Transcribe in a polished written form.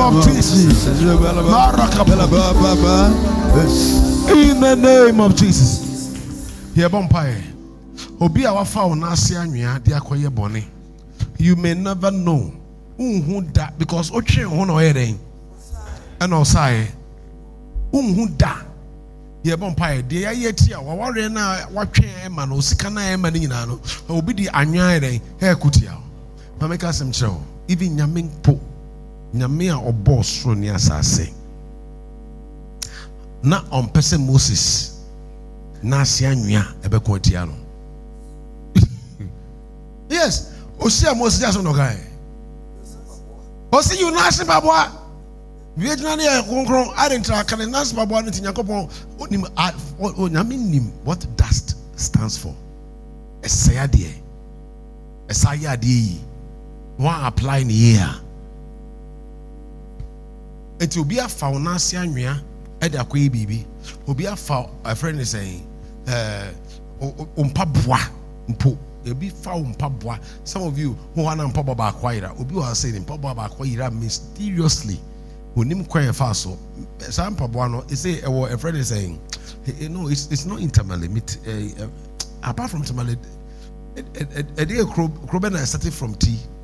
of Jesus. In the name of Jesus. Here, Bompire. Obi awa found nasi anwea de akoye bone. You may never know who that because oche who no eden. And osai who da. Here, Bompire. De ayeti a waware na watwe ema no sika na ema ni nyina no. Obi di anwea eden he kutia. Mameka sem chero. Even nyame po. Nyame a obo soro ni asase. Na on person Moses nasi anwea ebe ko tia no. Yes, Osia Moses just no guy. Osi you nasi babwa. Vietnam ya konkron arentra kan nasi babwa no tinyakopon onim onyame what dust stands for. Esayade. Esayade. One apply in here. It will be a found nasi anwea e da koyi bibi. Obi a found a friend is saying umpabwa mpo. Be found pabwa. Some of you who are not pabwa acquire, Obi was saying pabwa acquire mysteriously. When him quite fast, so some pabwano is a friend is saying, no, it's not intermally. Apart from intermally, a day Krobena started from tea.